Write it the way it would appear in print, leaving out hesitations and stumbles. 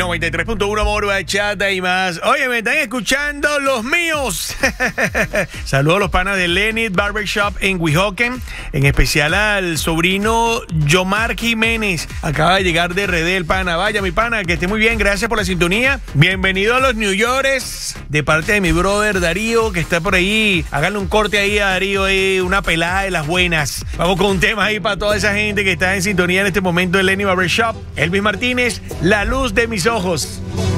93.1 Moro Bachata y más. Oye, me están escuchando los míos. Saludos a los panas de Lenit Barbershop en Weehawken, en especial al sobrino Yomar Jiménez. Acaba de llegar de RD el pana. Vaya, mi pana, que esté muy bien. Gracias por la sintonía. Bienvenido a los New Yorkers, de parte de mi brother Darío, que está por ahí. Háganle un corte ahí a Darío, una pelada de las buenas. Vamos con un tema ahí para toda esa gente que está en sintonía en este momento de Lenit Barbershop. Elvis Martínez, La luz de mis ojos.